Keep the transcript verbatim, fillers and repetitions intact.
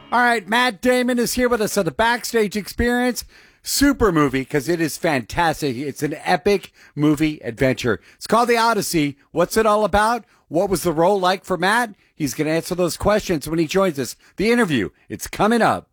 All right, Matt Damon is here with us on the Backstage Experience super movie because it is fantastic. It's an epic movie adventure. It's called The Odyssey. What's it all about? What was the role like for Matt? He's going to answer those questions when he joins us. The interview, it's coming up.